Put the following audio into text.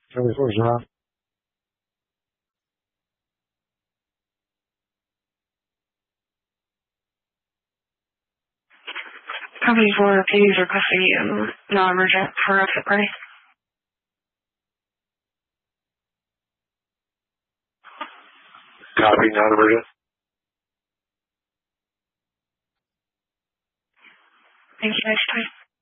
Company 4 is Rob. Company 4, please requesting non-emergent for exit party. Copy, non-emergent. Thank you, next time.